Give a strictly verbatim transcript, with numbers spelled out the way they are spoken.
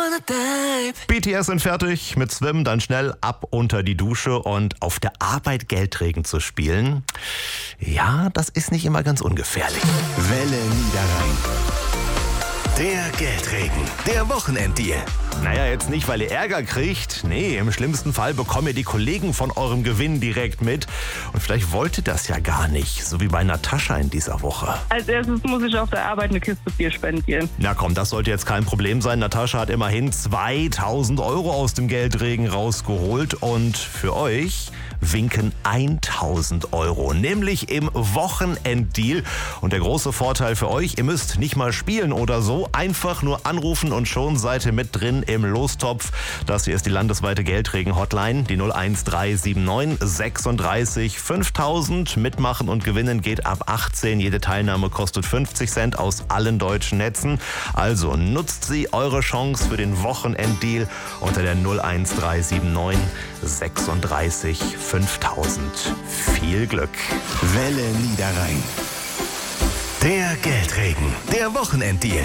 B T S sind fertig mit Swim, dann schnell ab unter die Dusche und auf der Arbeit Geldregen zu spielen. Ja, das ist nicht immer ganz ungefährlich. Welle Niederrhein. Der Geldregen, der Wochenenddeal. Naja, jetzt nicht, weil ihr Ärger kriegt. Nee, im schlimmsten Fall bekommen ihr die Kollegen von eurem Gewinn direkt mit. Und vielleicht wollt ihr das ja gar nicht, so wie bei Natascha in dieser Woche. Als erstes muss ich auf der Arbeit eine Kiste Bier spendieren. Na komm, das sollte jetzt kein Problem sein. Natascha hat immerhin zweitausend Euro aus dem Geldregen rausgeholt. Und für euch winken tausend Euro, nämlich im Wochenenddeal. Und der große Vorteil für euch, ihr müsst nicht mal spielen oder so, einfach nur anrufen und schon seid ihr mit drin im Lostopf. Das hier ist die landesweite Geldregen-Hotline, die null eins drei sieben neun sechsunddreißig fünftausend. Mitmachen und gewinnen geht ab achtzehn. Jede Teilnahme kostet fünfzig Cent aus allen deutschen Netzen. Also nutzt sie, eure Chance für den Wochenenddeal unter der null eins drei sieben neun sechsunddreißig fünftausend. Viel Glück. Welle Niederrhein. Der Geldregen, der Wochenenddeal.